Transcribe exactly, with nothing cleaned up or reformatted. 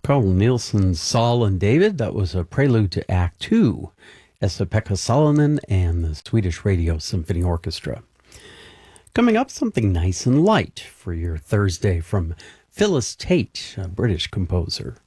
Carl Nielsen's Saul and David, that was a prelude to Act Two, Esa-Pekka Salonen and the Swedish Radio Symphony Orchestra. Coming up, something nice and light for your Thursday from Phyllis Tate, a British composer.